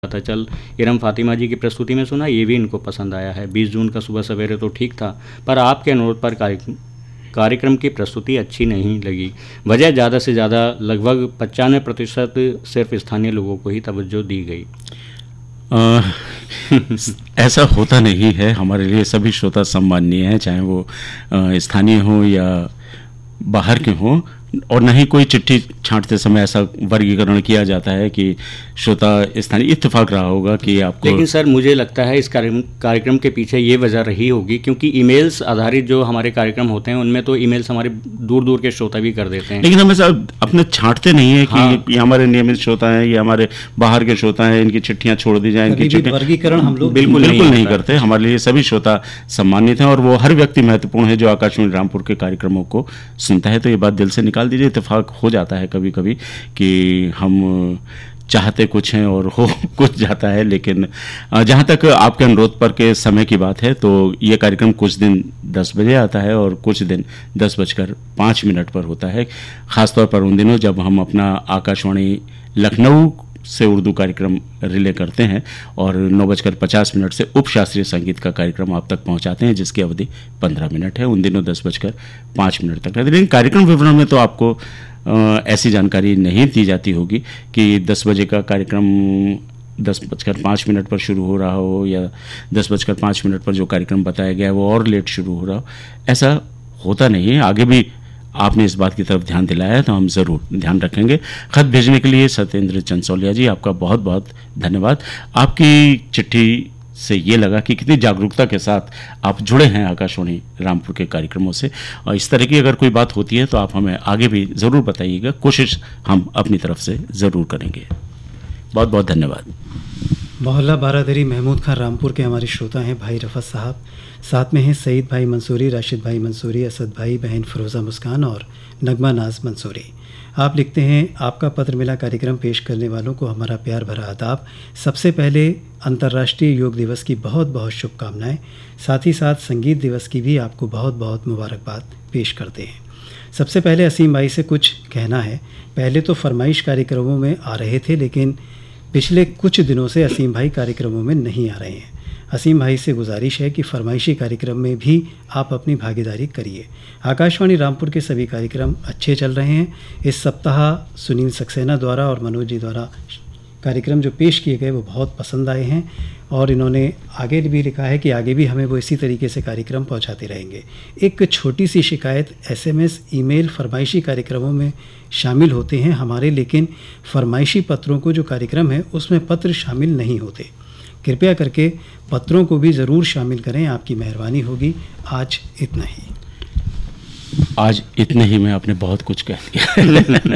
था चल इरम फातिमा जी की प्रस्तुति में सुना, ये भी इनको पसंद आया है। 20 जून का सुबह सवेरे तो ठीक था, पर आपके अनुरोध पर कार्यक्रम की प्रस्तुति अच्छी नहीं लगी। वजह ज़्यादा से ज़्यादा लगभग 95% सिर्फ स्थानीय लोगों को ही तवज्जो दी गई। ऐसा होता नहीं है। हमारे लिए सभी श्रोता सम्माननीय हैं, चाहे वो स्थानीय हो या बाहर के हों, और न ही कोई चिट्ठी छांटते समय ऐसा वर्गीकरण किया जाता है कि श्रोता स्थानीय। इत्तेफाक रहा होगा कि आपको। लेकिन सर मुझे लगता है इस कार्यक्रम के पीछे ये वजह रही होगी क्योंकि ईमेल्स आधारित जो हमारे कार्यक्रम होते हैं उनमें तो ईमेल्स हमारे दूर दूर के श्रोता भी कर देते हैं, लेकिन हम ऐसा अपने छांटते नहीं है कि ये हमारे नियमित श्रोता हैं, ये हमारे बाहर के श्रोता हैं, इनकी चिट्ठियां छोड़ दी जाए। इनकी वर्गीकरण हम लोग बिल्कुल नहीं करते। हमारे लिए सभी श्रोता सम्मानित हैं और वो हर व्यक्ति महत्वपूर्ण है जो आकाशवाणी रामपुर के कार्यक्रमों को सुनता है। तो ये बात दिल से निकाल दीजिए। इत्तेफाक हो जाता है कभी कभी कि हम चाहते कुछ हैं और हो कुछ जाता है। लेकिन जहाँ तक आपके अनुरोध पर के समय की बात है तो ये कार्यक्रम कुछ दिन 10 बजे आता है और कुछ दिन 10:05 पर होता है। ख़ासतौर पर उन दिनों जब हम अपना आकाशवाणी लखनऊ से उर्दू कार्यक्रम रिले करते हैं और 9:50 से उपशास्त्रीय संगीत का कार्यक्रम आप तक पहुंचाते हैं जिसकी अवधि 15 मिनट है। उन दिनों 10:05 तक रहती है। लेकिन कार्यक्रम विवरण में तो आपको ऐसी जानकारी नहीं दी जाती होगी कि 10 बजे का कार्यक्रम 10:05 पर शुरू हो रहा हो या 10:05 पर जो कार्यक्रम बताया गया है वो और लेट शुरू हो रहा हो। ऐसा होता नहीं है। आगे भी आपने इस बात की तरफ ध्यान दिलाया है तो हम ज़रूर ध्यान रखेंगे। खत भेजने के लिए सत्येंद्र चंसौलिया जी आपका बहुत बहुत धन्यवाद। आपकी चिट्ठी से ये लगा कि कितनी जागरूकता के साथ आप जुड़े हैं आकाशवाणी रामपुर के कार्यक्रमों से, और इस तरह की अगर कोई बात होती है तो आप हमें आगे भी ज़रूर बताइएगा। कोशिश हम अपनी तरफ से ज़रूर करेंगे। बहुत बहुत धन्यवाद। मोहल्ला बारादरी महमूद खान रामपुर के हमारे श्रोता हैं भाई रफ़त साहब, साथ में हैं सईद भाई मंसूरी, राशिद भाई मंसूरी, असद भाई, बहन फ़िरोज़ा मुस्कान और नगमा नाज मंसूरी। आप लिखते हैं, आपका पत्र मिला कार्यक्रम पेश करने वालों को हमारा प्यार भरा आदाब। सबसे पहले अंतर्राष्ट्रीय योग दिवस की बहुत बहुत शुभकामनाएं, साथ ही साथ संगीत दिवस की भी आपको बहुत बहुत मुबारकबाद पेश करते हैं। सबसे पहले असीम भाई से कुछ कहना है। पहले तो फरमाइश कार्यक्रमों में आ रहे थे लेकिन पिछले कुछ दिनों से असीम भाई कार्यक्रमों में नहीं आ रहे हैं। असीम भाई से गुजारिश है कि फरमाइशी कार्यक्रम में भी आप अपनी भागीदारी करिए। आकाशवाणी रामपुर के सभी कार्यक्रम अच्छे चल रहे हैं। इस सप्ताह सुनील सक्सेना द्वारा और मनोज जी द्वारा कार्यक्रम जो पेश किए गए वो बहुत पसंद आए हैं और इन्होंने आगे भी लिखा है कि आगे भी हमें वो इसी तरीके से कार्यक्रम पहुंचाते रहेंगे। एक छोटी सी शिकायत, SMS, ईमेल फरमाइशी कार्यक्रमों में शामिल होते हैं हमारे, लेकिन फरमाइशी पत्रों को जो कार्यक्रम है उसमें पत्र शामिल नहीं होते। कृपया करके पत्रों को भी ज़रूर शामिल करें, आपकी मेहरबानी होगी। आज इतना ही। आज इतने ही में आपने बहुत कुछ कह दिया।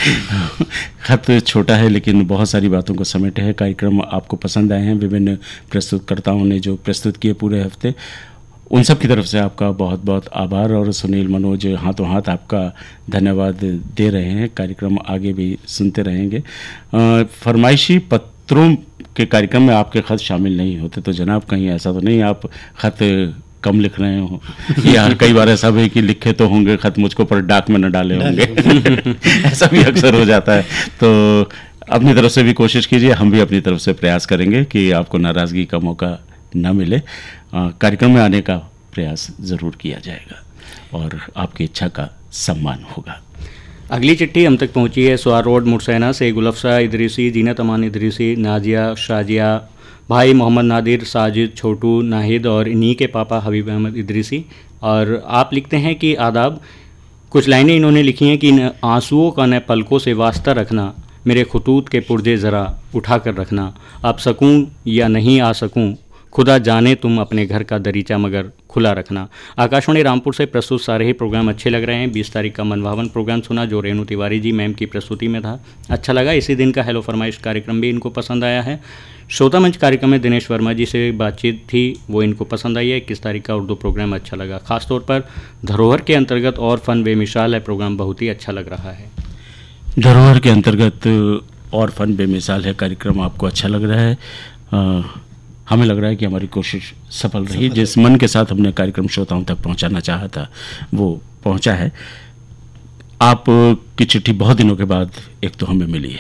खत छोटा है लेकिन बहुत सारी बातों को समेटे है। कार्यक्रम आपको पसंद आए हैं। विभिन्न प्रस्तुतकर्ताओं ने जो प्रस्तुत किए पूरे हफ्ते, उन सब की तरफ से आपका बहुत बहुत आभार। और सुनील, मनोज हाथों हाथ आपका धन्यवाद दे रहे हैं। कार्यक्रम आगे भी सुनते रहेंगे। फरमाइशी पत्रों के कार्यक्रम में आपके खत शामिल नहीं होते तो जनाब कहीं ऐसा तो नहीं आप खत कम लिख रहे हो या कई बार ऐसा भी कि लिखे तो होंगे खत मुझको पर डाक में न डाले होंगे। ऐसा भी अक्सर हो जाता है। तो अपनी तरफ से भी कोशिश कीजिए, हम भी अपनी तरफ से प्रयास करेंगे कि आपको नाराज़गी का मौका न मिले। कार्यक्रम में आने का प्रयास ज़रूर किया जाएगा और आपकी इच्छा का सम्मान होगा। अगली चिट्ठी हम तक पहुंची है सुआर रोड मुरसैना से गुलफ्सा इदरीसी, जीनत अमान इदरीसी, नाजिया, शाजिया, भाई मोहम्मद नादिर, साजिद, छोटू, नाहिद और इन्हीं के पापा हबीब अहमद इदरीसी। और आप लिखते हैं कि आदाब। कुछ लाइनें इन्होंने लिखी हैं कि न आंसुओं का न पलकों से वास्ता रखना, मेरे खतूत के पुर्जे ज़रा उठा कर रखना, अब सकूं या नहीं आ सकूं, खुदा जाने तुम अपने घर का दरीचा मगर खुला रखना। आकाशवाणी रामपुर से प्रस्तुत सारे ही प्रोग्राम अच्छे लग रहे हैं। 20 तारीख का मनभावन प्रोग्राम सुना जो रेणु तिवारी जी मैम की प्रस्तुति में था, अच्छा लगा। इसी दिन का हेलो फरमाइश कार्यक्रम भी इनको पसंद आया है। श्रोता मंच कार्यक्रम में दिनेश वर्मा जी से बातचीत थी, वो इनको पसंद आई है। 21 तारीख का उर्दू प्रोग्राम अच्छा लगा। खासतौर पर धरोहर के अंतर्गत और फन बेमिसाल है प्रोग्राम बहुत ही अच्छा लग रहा है। धरोहर के अंतर्गत और फन बेमिसाल है कार्यक्रम आपको अच्छा लग रहा है। हमें लग रहा है कि हमारी कोशिश सफल रही। जिस मन के साथ हमने कार्यक्रम श्रोताओं तक पहुंचाना चाहा था वो पहुंचा है। आप की चिट्ठी बहुत दिनों के बाद एक तो हमें मिली है,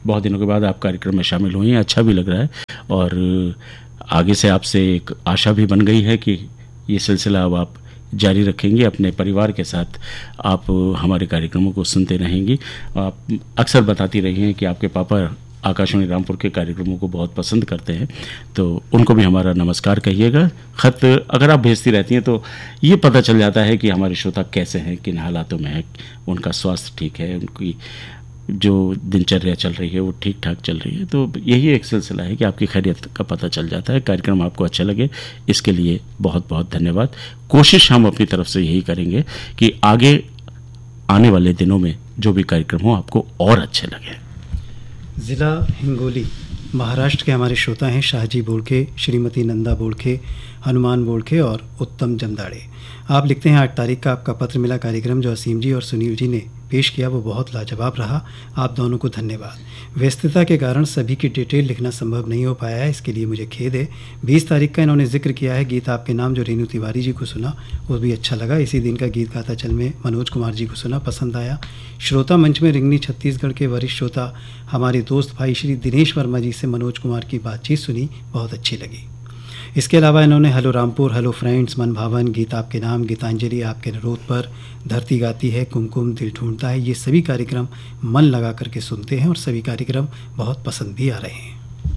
बहुत दिनों के बाद आप कार्यक्रम में शामिल हुई हैं, अच्छा भी लग रहा है और आगे से आपसे एक आशा भी बन गई है कि ये सिलसिला अब आप जारी रखेंगी, अपने परिवार के साथ आप हमारे कार्यक्रमों को सुनते रहेंगी। आप अक्सर बताती रही हैं कि आपके पापा आकाशवाणी रामपुर के कार्यक्रमों को बहुत पसंद करते हैं, तो उनको भी हमारा नमस्कार कहिएगा। ख़त अगर आप भेजती रहती हैं तो ये पता चल जाता है कि हमारे श्रोता कैसे हैं, किन हालातों में है, उनका स्वास्थ्य ठीक है, उनकी जो दिनचर्या चल रही है वो ठीक ठाक चल रही है। तो यही एक सिलसिला है कि आपकी खैरियत का पता चल जाता है। कार्यक्रम आपको अच्छा लगे, इसके लिए बहुत बहुत धन्यवाद। कोशिश हम अपनी तरफ से यही करेंगे कि आगे आने वाले दिनों में जो भी कार्यक्रम हो आपको और अच्छे लगे। ज़िला हिंगोली महाराष्ट्र के हमारे श्रोता हैं शाहजी बोड़खे, श्रीमती नंदा बोड़खे, हनुमान बोड़खे और उत्तम जमदाड़े। आप लिखते हैं 8 तारीख का आपका पत्र मिला। कार्यक्रम जो असीम जी और सुनील जी ने पेश किया वो बहुत लाजवाब रहा। आप दोनों को धन्यवाद। व्यस्तता के कारण सभी की डिटेल लिखना संभव नहीं हो पाया है, इसके लिए मुझे खेद है। 20 तारीख का इन्होंने जिक्र किया है गीत आपके नाम, जो रेणु तिवारी जी को सुना वो भी अच्छा लगा। इसी दिन का गीत गाता चल में मनोज कुमार जी को सुना, पसंद आया। श्रोता मंच में रिंगनी छत्तीसगढ़ के वरिष्ठ श्रोता हमारे दोस्त भाई श्री दिनेश वर्मा जी से मनोज कुमार की बातचीत सुनी, बहुत अच्छी लगी। इसके अलावा इन्होंने हेलो रामपुर, हेलो फ्रेंड्स, मन भावन, गीत आपके नाम, गीतांजलि, आपके अनुरोध पर, धरती गाती है, कुमकुम, दिल ढूंढता है, ये सभी कार्यक्रम मन लगा करके सुनते हैं और सभी कार्यक्रम बहुत पसंद भी आ रहे हैं।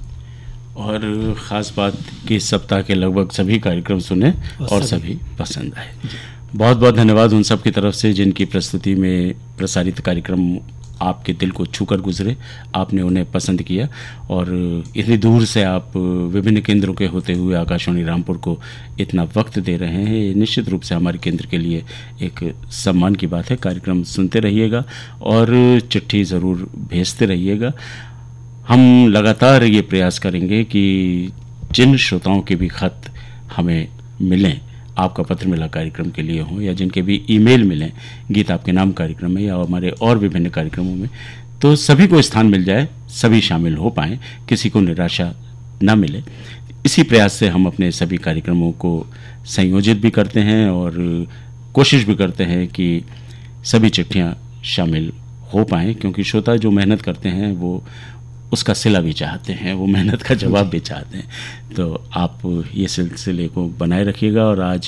और ख़ास बात कि सप्ताह के लगभग सभी कार्यक्रम सुने और सभी पसंद आए। बहुत बहुत धन्यवाद उन सब की तरफ से जिनकी प्रस्तुति में प्रसारित कार्यक्रम आपके दिल को छूकर गुजरे, आपने उन्हें पसंद किया और इतनी दूर से आप विभिन्न केंद्रों के होते हुए आकाशवाणी रामपुर को इतना वक्त दे रहे हैं, ये निश्चित रूप से हमारे केंद्र के लिए एक सम्मान की बात है। कार्यक्रम सुनते रहिएगा और चिट्ठी ज़रूर भेजते रहिएगा। हम लगातार ये प्रयास करेंगे कि जिन श्रोताओं के भी खत हमें मिलें, आपका पत्र मिला कार्यक्रम के लिए हो या जिनके भी ईमेल मिलें गीत आपके नाम कार्यक्रम में या हमारे और विभिन्न कार्यक्रमों में, तो सभी को स्थान मिल जाए, सभी शामिल हो पाएँ, किसी को निराशा न मिले। इसी प्रयास से हम अपने सभी कार्यक्रमों को संयोजित भी करते हैं और कोशिश भी करते हैं कि सभी चिट्ठियाँ शामिल हो पाएँ, क्योंकि श्रोता जो मेहनत करते हैं वो उसका सिला भी चाहते हैं, वो मेहनत का जवाब भी चाहते हैं। तो आप ये सिलसिले को बनाए रखिएगा। और आज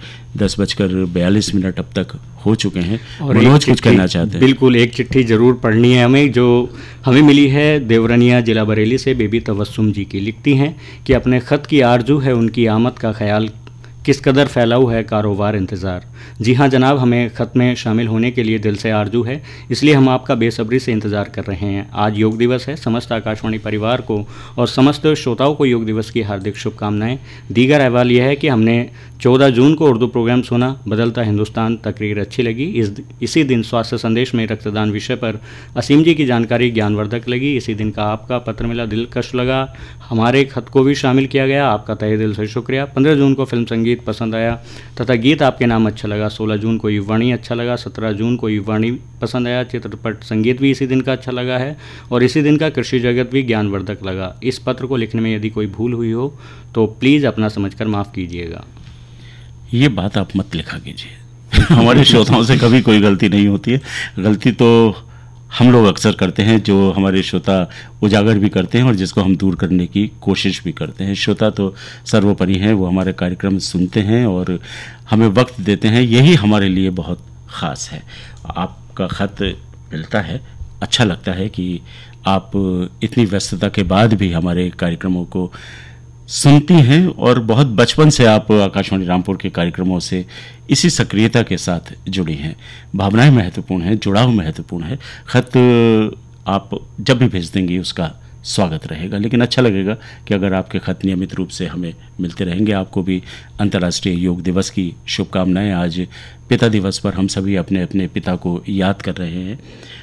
10:42 अब तक हो चुके हैं और मनोज कुछ कहना चाहते हैं। बिल्कुल, एक चिट्ठी ज़रूर पढ़नी है हमें, जो हमें मिली है देवरनिया जिला बरेली से बेबी तबस्सुम जी की। लिखती हैं कि अपने ख़त की आरजू है उनकी आमद का ख्याल, किस कदर फैलाऊ है कारोबार इंतज़ार। जी हाँ जनाब, हमें ख़त में शामिल होने के लिए दिल से आरजू है, इसलिए हम आपका बेसब्री से इंतज़ार कर रहे हैं। आज योग दिवस है, समस्त आकाशवाणी परिवार को और समस्त श्रोताओं को योग दिवस की हार्दिक शुभकामनाएं। दीगर अहवाल यह है कि हमने 14 जून को उर्दू प्रोग्राम सुना, बदलता हिंदुस्तान तकरीर अच्छी लगी। इसी दिन स्वास्थ्य संदेश में रक्तदान विषय पर असीम जी की जानकारी ज्ञानवर्धक लगी। इसी दिन का आपका पत्र मिला, दिलकश लगा, हमारे खत को भी शामिल किया गया, आपका तहे दिल से शुक्रिया। 15 जून को फिल्म संगीत पसंद आया तथा गीत आपके नाम अच्छा लगा। 16 जून को युवाणी अच्छा लगा। 17 जून को युवाणी पसंद आया। चित्रपट संगीत भी इसी दिन का अच्छा लगा है और इसी दिन का कृषि जगत भी ज्ञानवर्धक लगा। इस पत्र को लिखने में यदि कोई भूल हुई हो तो प्लीज़ अपना समझकर माफ़ कीजिएगा। ये बात आप मत लिखा कीजिए। हमारे श्रोताओं से कभी कोई गलती नहीं होती है। गलती तो हम लोग अक्सर करते हैं, जो हमारे श्रोता उजागर भी करते हैं और जिसको हम दूर करने की कोशिश भी करते हैं। श्रोता तो सर्वोपरि हैं, वो हमारे कार्यक्रम सुनते हैं और हमें वक्त देते हैं, यही हमारे लिए बहुत ख़ास है। आपका ख़त मिलता है, अच्छा लगता है कि आप इतनी व्यस्तता के बाद भी हमारे कार्यक्रमों को सुनती हैं और बहुत बचपन से आप आकाशवाणी रामपुर के कार्यक्रमों से इसी सक्रियता के साथ जुड़ी हैं। भावनाएं महत्वपूर्ण हैं, जुड़ाव महत्वपूर्ण है। ख़त आप जब भी भेज देंगी उसका स्वागत रहेगा, लेकिन अच्छा लगेगा कि अगर आपके ख़त नियमित रूप से हमें मिलते रहेंगे। आपको भी अंतर्राष्ट्रीय योग दिवस की शुभकामनाएं। आज पिता दिवस पर हम सभी अपने अपने पिता को याद कर रहे हैं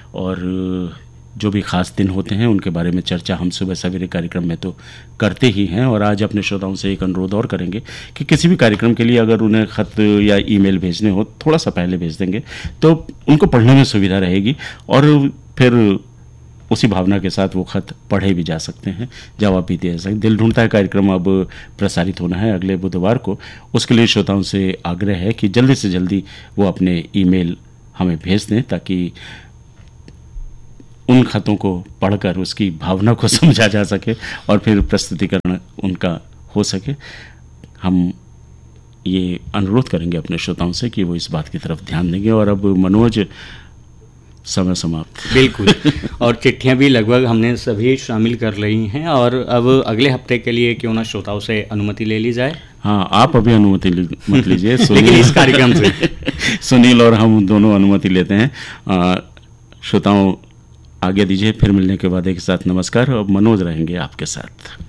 और जो भी ख़ास दिन होते हैं उनके बारे में चर्चा हम सुबह सवेरे कार्यक्रम में तो करते ही हैं। और आज अपने श्रोताओं से एक अनुरोध और करेंगे कि किसी भी कार्यक्रम के लिए अगर उन्हें ख़त या ईमेल भेजने हो, थोड़ा सा पहले भेज देंगे तो उनको पढ़ने में सुविधा रहेगी और फिर उसी भावना के साथ वो ख़त पढ़े भी जा सकते हैं, जवाब भी दिया जा सकते। दिल ढूंढता है कार्यक्रम अब प्रसारित होना है अगले बुधवार को। उसके लिए श्रोताओं से आग्रह है कि जल्दी से जल्दी वो अपने ईमेल हमें भेज दें ताकि उन खतों को पढ़कर उसकी भावना को समझा जा सके और फिर प्रस्तुतिकरण उनका हो सके। हम ये अनुरोध करेंगे अपने श्रोताओं से कि वो इस बात की तरफ ध्यान देंगे। और अब मनोज, समय समाप्त। बिल्कुल। और चिट्ठियां भी लगभग हमने सभी शामिल कर ली हैं, और अब अगले हफ्ते के लिए क्यों ना श्रोताओं से अनुमति ले ली जाए। हाँ, आप अभी अनुमति मत लीजिए, लेकिन इस कार्यक्रम से सुनील और हम दोनों अनुमति लेते हैं। श्रोताओं, आगे दीजिए, फिर मिलने के बाद एक साथ नमस्कार। और मनोज रहेंगे आपके साथ।